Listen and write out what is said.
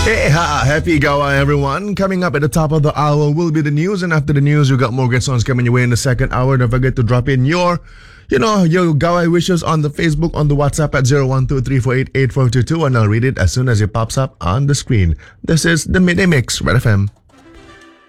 Hey, happy Gawa everyone. Coming up at the top of the hour will be the news, and after the news, we got more great songs coming your way in the second hour. Don't forget to drop in your Gawa wishes on the Facebook, on the WhatsApp at 0123488422, and I'll read it as soon as it pops up on the screen. This is the Midday Mix, Red FM.